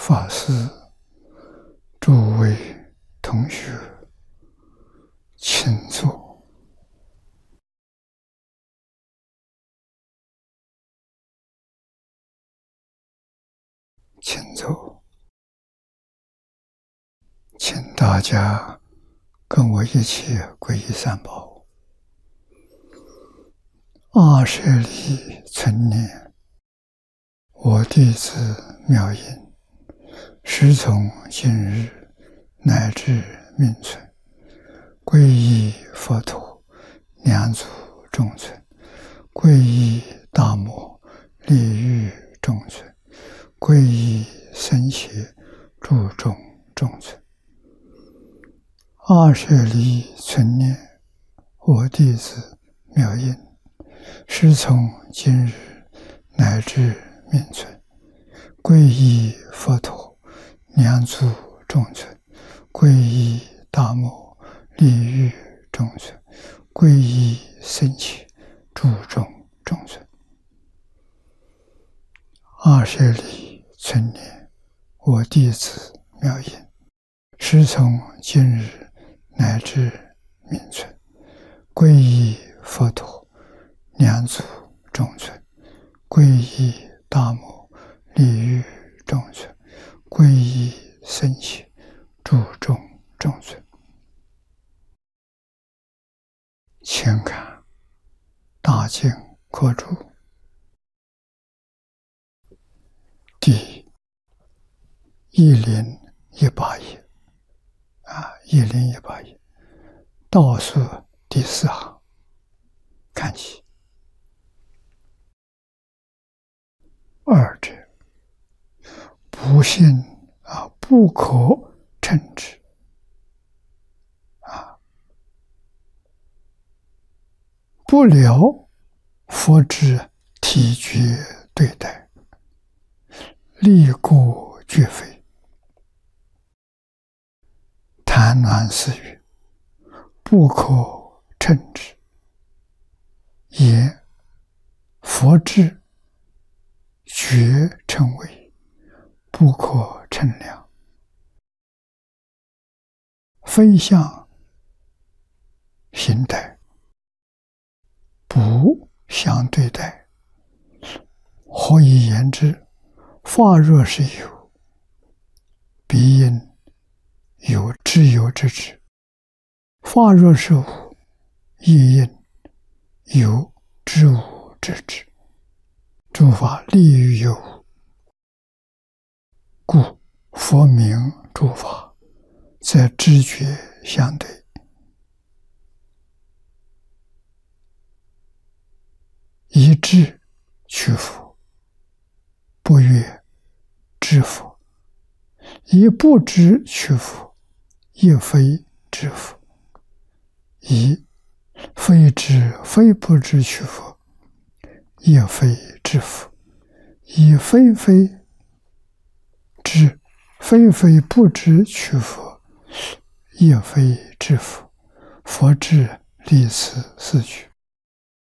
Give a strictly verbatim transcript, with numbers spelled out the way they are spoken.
法师、诸位同学，请坐。请坐，请大家跟我一起皈依三宝。二舍利存念，我弟子妙音，时从今日乃至命存，皈依佛陀，两足中尊；皈依大摩，利欲中尊；皈依僧伽，注重中尊。二舍利存念，我弟子妙音，时从今日乃至命存，皈依佛陀，两足中尊；皈依大摩，利欲中尊；皈依僧伽，注重中尊。二舍利存念，我弟子妙音，时从今日乃至命存，皈依佛陀，两足中尊；皈依大摩，利欲中尊；皈依僧伽，注重中尊。请看大经课注第一零一八页啊，一零一八页倒数第四行，看起。二者，不信啊，不可称之啊，不了佛之体觉对待，立过绝非，谈鸾私语，不可称之，言佛智觉称为，不可称量，非相形待，不相对待。何以言之？法若是有，必应有知有之之；法若是无，亦应有知无之之。诸法立于有无，故佛名诸法，则知觉相对。以知取佛，不越知佛；以不知取佛，亦非知佛；以非知非不知取佛，亦非知佛；以非非知非非不知取佛，亦非知佛。佛智立此四句。